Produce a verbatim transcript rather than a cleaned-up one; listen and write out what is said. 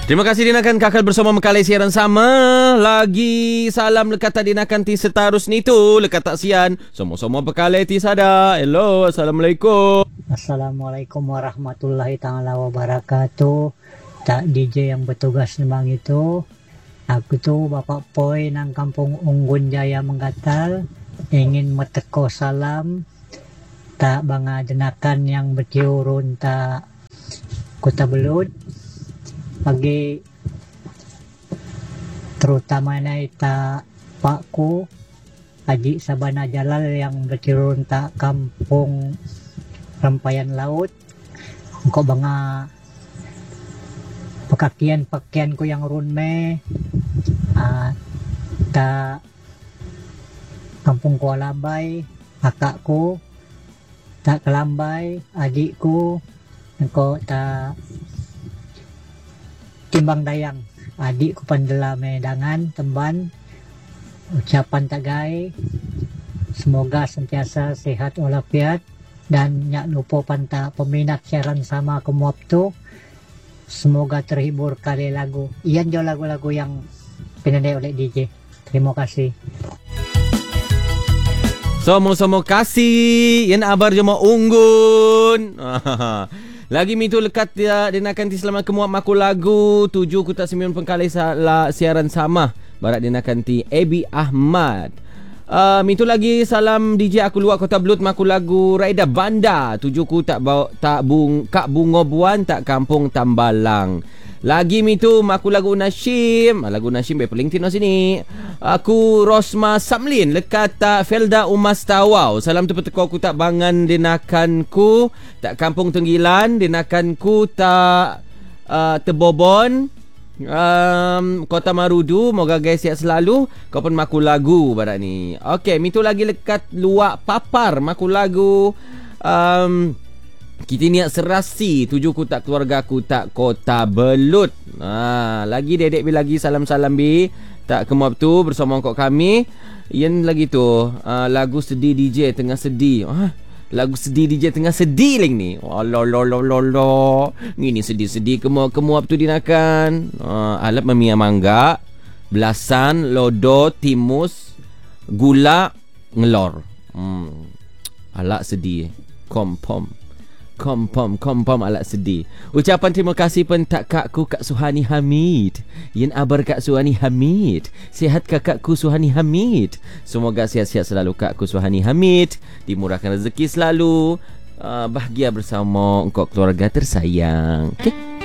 Terima kasih dinakan kakak bersama Mekalai siaran sama. Lagi salam lekat tak dinakan ti setarus ni tu. Lekat tak sian. Semua-semua Mekalai ti sada. Hello. Assalamualaikum. Assalamualaikum warahmatullahi ta'ala wabarakatuh. Tak D J yang bertugas memang itu. Aku tu Bapak Poi nang kampung Unggun Jaya Menggatal. Ingin meteko salam. Tak banga jenakan yang bertiurun tak Kota Belud. Bagi terutama naita pakku Haji Sabana Jalal yang bertirun tak kampung Rampayan Laut. Engkau banga pekakian-pakianku yang runme uh, tak kampung Kuala Bay, kakakku tak Kelambai, adikku engkau tak Timbang Dayang, adikku Pandela Medangan, Temban. Ucapan tak gai, semoga sentiasa sehat walafiat dan nyak lupa panta peminat siaran sama kemuap tu. Semoga terhibur kali lagu. Iyan jo lagu-lagu yang pinandai oleh D J. Terima kasih. Sama-sama kasih. Yang abar je mau unggun. Lagi mitu lekat dia dinakan ti selamat kemuap maku lagu tujuh kuta sembilan pengkali salah siaran sama barat dinakan ti Abi Ahmad. Uh, mitu lagi salam D J aku luar Kota Belud maku lagu Raida Banda tujuh ku tak bau tak bung kak bungo buan tak kampung Tambalang. Lagi mitu maku lagu Nashim, lagu Nashim be paling tino sini. Aku Rosma Samlin lekat tak Felda Umas Tawau. Salam tu peteko aku tak bangan dinakanku tak kampung Tenggilan, dinakanku tak uh, Tebobon um, Kota Marudu. Moga guys sihat selalu. Kau pun maku lagu barat ni. Okey, mitu lagi lekat luak Papar maku lagu um, kita niat serasi tujuh ku tak keluarga ku tak Kota Belud. Ha, lagi dedek bi lagi salam-salam bi tak kemuap tu bersama kok kami. Yang lagi tu uh, lagu sedih D J tengah sedih. Ha, lagu sedih D J tengah sedih lagi ni. Walololololo. Ngini sedih-sedih kemuap-kemuap tu dinakan. Uh, alat memia mangga, belasan, lodo, timus, gula, ngelor. Hmm. Alak sedih. Kompom. Kompom, kompom alat sedih. Ucapan terima kasih pun tak kakku Kak Suhani Hamid. Yen abar Kak Suhani Hamid. Sihat kakakku Suhani Hamid. Semoga sihat-sihat selalu Kakku Suhani Hamid. Dimurahkan rezeki selalu. Uh, bahagia bersama engkau keluarga tersayang. Okay?